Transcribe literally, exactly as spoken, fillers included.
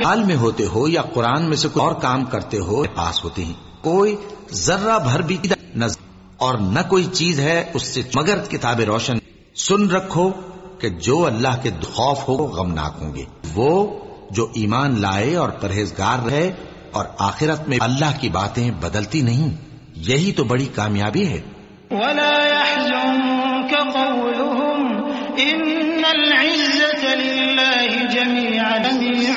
हाल में होते हो या कुरान में से कोई और काम करते हो पास होते हैं, कोई जर्रा भर भी न और न कोई चीज है उससे मगर किताब रोशन। सुन रखो कि जो अल्लाह के खौफ हो गमनाक होंगे वो जो ईमान लाए और परहेजगार रहे और आखिरत में अल्लाह की बातें बदलती नहीं। यही तो बड़ी कामयाबी है। वला यहज़ुनका क़ौलुहुम इन्नल इज़्ज़ता लिल्लाहि जमीअन।